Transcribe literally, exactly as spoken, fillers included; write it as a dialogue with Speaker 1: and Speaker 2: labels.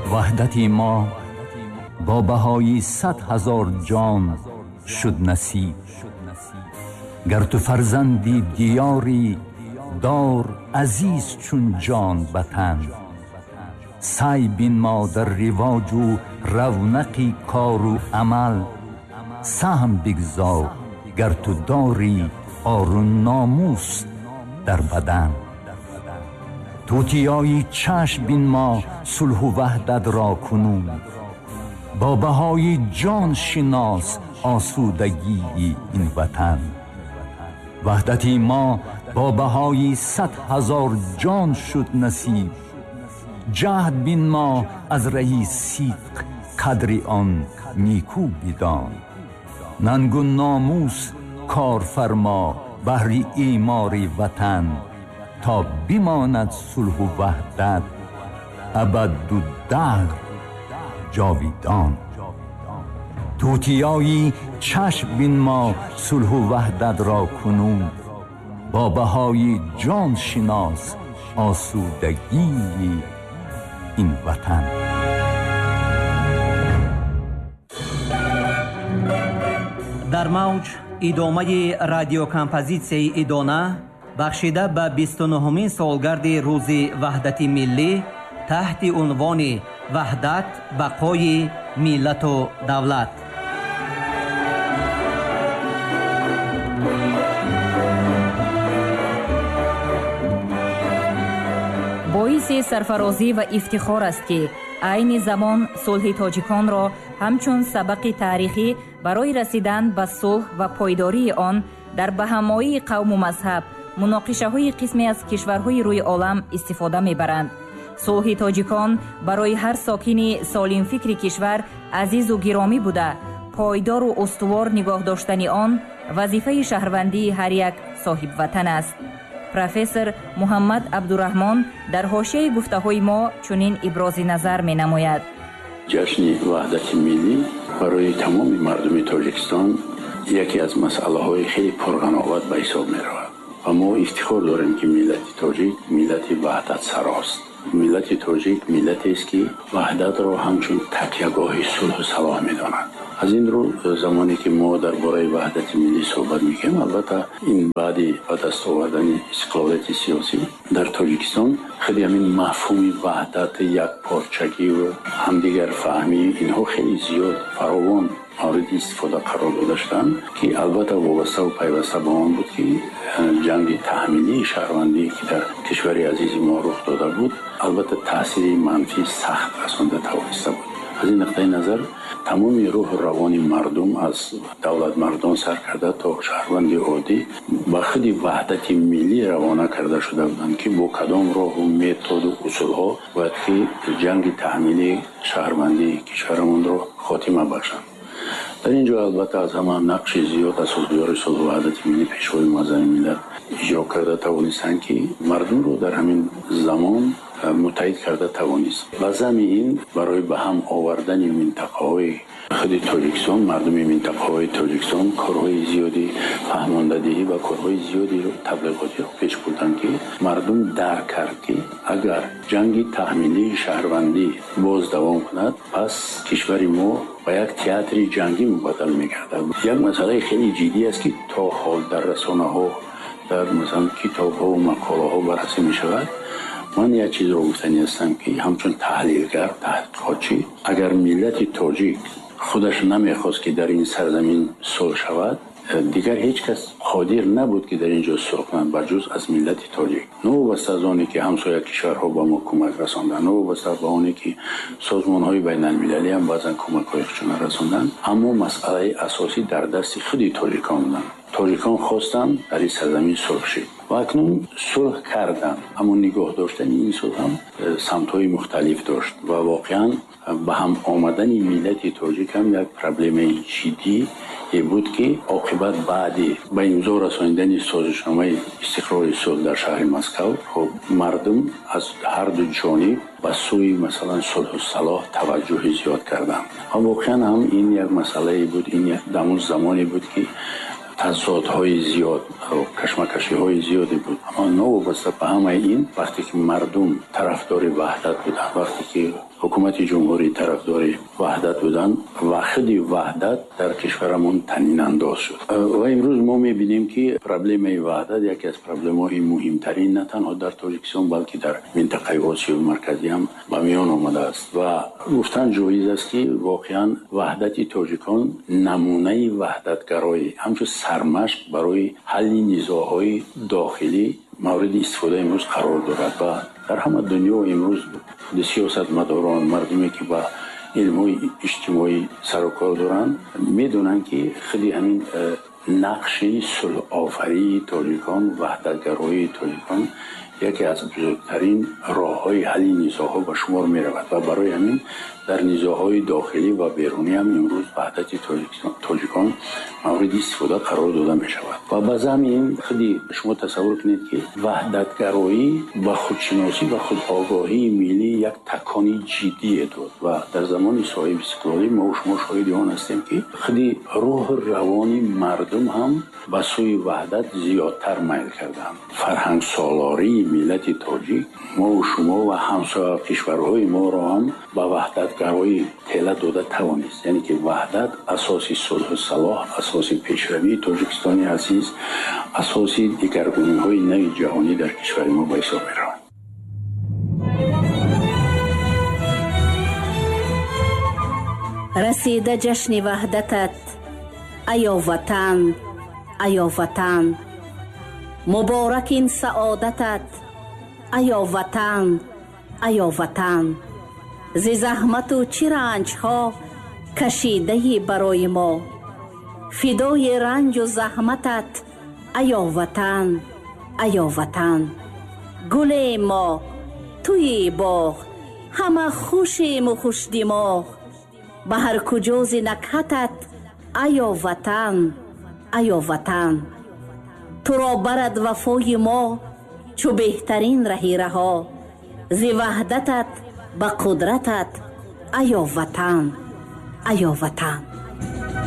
Speaker 1: وحدت ما با بهای صد هزار جان شد نصیب. گر تو فرزندی دیاری دار عزیز چون جان وطن. سعی بین ما در رواج و رونقی کار و عمل. سهم بگذار گر تو داری آر و ناموس در بدن. توتیای چشم بین ما صلح و وحدت را کنون. با بهای جان شناس آسودگی این وطن. وحدتی ما با بهای صد هزار جان شد نصیب. جهد بین ما از رهی صدق قدر آن نیکو بدان. ننگ و ناموس کار فرما بهر ایمار وطن. تا بماند صلح و وحدت ابد و دهر جاویدان. توتیایی چشم بین ما صلح و وحدت را کنون. با بهای جان شناس آسودگی این وطن.
Speaker 2: در موج ادامه رادیو کمپوزیسیای ادانه بخشیده به بیست و نهمین سالگرد روز وحدت ملی تحت عنوان وحدت بقای ملت و دولت.
Speaker 3: باعث سرفرازی و افتخار است که عین زمان صلح تاجیکان را همچون سبق تاریخی برای رسیدن به صلح و پایداری آن در بهمایی قوم و مذهب مناقشه های قسمی از کشورهای روی عالم استفاده میبرند. صلح تاجیکان برای هر ساکن سالم فکر کشور عزیز و گرامی بوده. پایدار و استوار نگاه داشتن آن وظیفه شهروندی هر یک صاحب وطن است. پروفسور محمد عبدالرحمن در حاشیه گفته‌های ما چنین ابراز نظر می‌نماید.
Speaker 4: جشن وحدت ملی برای تمام مردم تاجیکستان یکی از مسئله‌های خیلی پرغناوت به حساب می‌رود. و ما افتخار داریم که ملت تاجیک ملت وحدت سراست. ملت تاجیک ملتی است که وحدت را همچون تکیه‌گاه صلح و صلاح می‌داند. از این رو زمانی که ما درباره وحدت ملی صحبت می‌کنیم، البته این بعدی به دست آوردن استقلالیت سیاسی در تاجیکستان خیلی همین مفهوم وحدت یک پارچگی و همدیگر فهمی اینها خیلی زیاد فراوان مورد استفاده قرار داشتند که البته وابسته و پیوسته به آن بود که جنگ تحمیلی شهروندی که در کشور عزیز ما رخ داده بود البته تاثیر منفی سخت رسانده توانسته بود. از این نقطه نظر تمام روح روان مردم از دولت مردان سر کرده تا شهروند عادی با خود وحدت ملی روانه کرده شده بودند که با کدام راه و متد و اصول ها باید که جنگ تحمیلی شهروندی کشورمون را خاتمه بخشند. در اینجا البته از همه نقش زیاد اساسیار صلح و وحدت ملی پیشوای معظم ملت اجرا کرده توانستند که مردم رو در همین زمان متحد کرده توانست. و زمین برای به هم آوردن منطقه‌های خود تاجیکستان، مردم منطقه‌های تاجیکستان کارهای زیادی فهماندهی و کارهای زیادی رو تبلیغاتی رو پیش بردند که مردم درک کرد که اگر جنگ تحمیلی شهروندی باز دوام کند پس کشور ما به یک تئاتر جنگی مبدل می‌گردد. یک مسئله خیلی جدی است که تا حال در رسانه‌ها در مثلا کتاب‌ها و مقاله‌ها بررسی می‌شود. من یک چیز رو گفتنی هستم که همچون تحلیلگر تحقیقاتچی اگر ملت تاجیک خودش نمیخواست که در این سرزمین صلح شود دیگر هیچ کس قادر نبود که در اینجا صلح کند بجز از ملت تاجیک. نه وابسته از آنی که همسایه کشورها با ما کمک رساندن، نه وابسته به آنی که سازمان‌های بین‌المللی هم بعضا کمک‌هایشون رساندن، اما مسئله اساسی در دست خود تاجیکان بودن. تاجیکان خواستن در این سرزمین صلح شد و اکنون صلح کردن، اما نگاه داشتن این صلح هم سمت‌های مختلف داشت و واقعاً به هم آمدن ملت تاجیک هم یک پرابلم جدی بود که عاقبت بعدی به امضا رساندن سازشنامه استقرار صلح در شهر مسکو خب مردم از هر دو جانب به سوی مثلا صلح و صلاح توجه زیاد کردند و واقعا هم این یک مسئله بود. این یک دمون زمانی بود که تضادهای زیاد و کشمکشی‌های زیادی بود. اما نوابسته به همه این، وقتی که مردم طرفدار وحدت بودن، وقتی که حکومت جمهوری طرفدار وحدت بودن و خودی وحدت در کشورمون طنین انداز شد. و امروز ما می‌بینیم که پرابلم وحدت یکی از پرابلم‌های مهمترین نه تنها در تاجیکستان بلکه در منطقه آسیا مرکزی هم به میان آمده است و گفتن جایز است که واقعا وحدت تاجیکان نمونه وحدتگرایی همچون سرمشق برای حل نزاع‌های داخلی مورد استفاده امروز قرار دارد و در همه دنیا امروز سیاستمداران، مردمی که با علم اجتماعی سر و کار دارن میدونن که خیلی همین نقش صلح آفری تاجیکان، وحدتگرایی تاجیکان یکی از بزرگترین راه‌های حل نزاع‌ها به شمار می‌رود و برای همین در نزاع‌های داخلی و بیرونی هم امروز وحدت تاجیکان مورد استفاده قرار داده می‌شود و باز همین خیلی شما تصور کنید که وحدتگرایی و خودشناسی و خودآگاهی ملی یک تکانی جدی داد و در زمان صاحب استقلالی ما و شما شاهد آن هستیم که خیلی روح روانی مردم هم به سوی وحدت زیادتر میل کردند. فرهنگ سالاری ملت تاجیک ما و شما و همسایه کشورهای ما را هم به وحدتگرایی تله داده توانست، یعنی که وحدت اساسی صلح و صلاح، اساسی پیشروی تاجیکستان عزیز، اساسی دیگرگونی‌های نوی جهانی در کشور ما به حساب می‌رود.
Speaker 5: رسیده جشن وحدتت ایا وطن، ایا وطن، مبارک این سعادتت ایا وطن، ایا وطن. ز زحمت و چه رنج ها کشیده برای ما، فدای رنج و زحمتت ایا وطن، ایا وطن. گل ما توی باغ همه خوشیم و خوش دماغ، به هر کجا ز نکهتت ایا وطن، ایا وطن. تو را برد وفای ما چو بهترین رهی رها، ز وحدتت به قدرتت ایا وطن، ایا وطن.